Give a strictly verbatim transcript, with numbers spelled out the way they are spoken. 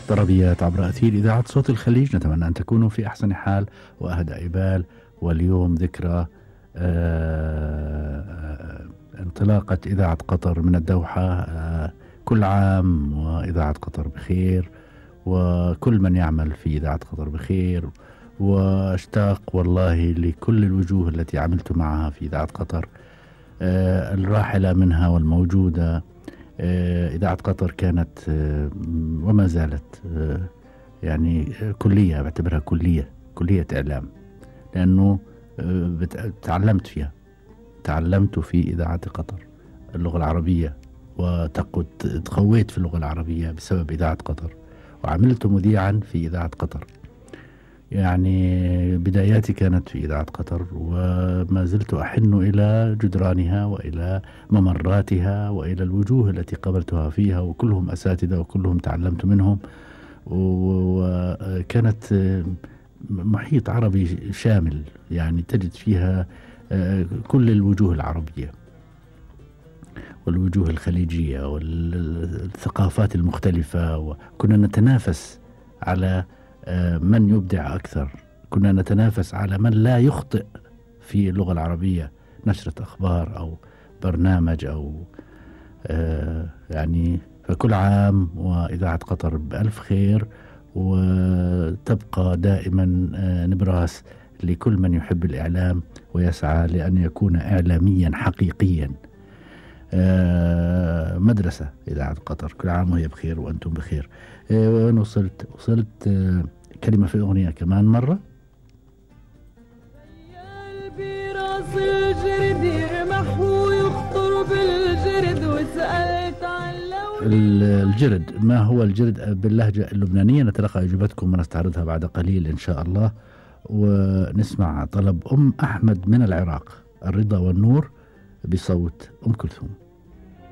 طربيات عبر أثير إذاعة صوت الخليج. نتمنى أن تكونوا في أحسن حال وأهدأ بال. واليوم ذكرى آه، انطلاقة إذاعة قطر من الدوحة. آه، كل عام وإذاعة قطر بخير، وكل من يعمل في إذاعة قطر بخير. واشتاق والله لكل الوجوه التي عملت معها في إذاعة قطر، آه، الراحلة منها والموجودة. آه، إذاعة قطر كانت آه، وما زالت آه، يعني كلية، بعتبرها كلية كلية إعلام، لأنه آه، بت- تعلمت فيها، تعلمت في إذاعة قطر اللغة العربية، وتقويت في اللغة العربية بسبب إذاعة قطر، وعملت مذيعا في إذاعة قطر. يعني بداياتي كانت في إذاعة قطر، وما زلت أحن إلى جدرانها وإلى ممراتها وإلى الوجوه التي قابلتها فيها، وكلهم أساتذة وكلهم تعلمت منهم. وكانت محيط عربي شامل، يعني تجد فيها كل الوجوه العربية والوجوه الخليجية والثقافات المختلفة، وكنا نتنافس على من يبدع أكثر. كنا نتنافس على من لا يخطئ في اللغة العربية، نشرة أخبار أو برنامج أو آه يعني. فكل عام وإذاعة قطر بألف خير، وتبقى دائما آه نبراس لكل من يحب الإعلام ويسعى لأن يكون إعلاميا حقيقيا. آه مدرسة إذاعة قطر، كل عام وهي بخير وأنتم بخير. آه وين وصلت؟ وصلت آه كلمة في أغنية كمان مرة. براس الجرد يرمح ويخطر بالجرد، وسألت عن لون الجرد. ما هو الجرد باللهجة اللبنانية؟ نتلقى إجابتكم ونستعرضها بعد قليل إن شاء الله. ونسمع طلب أم أحمد من العراق، الرضا والنور بصوت أم كلثوم.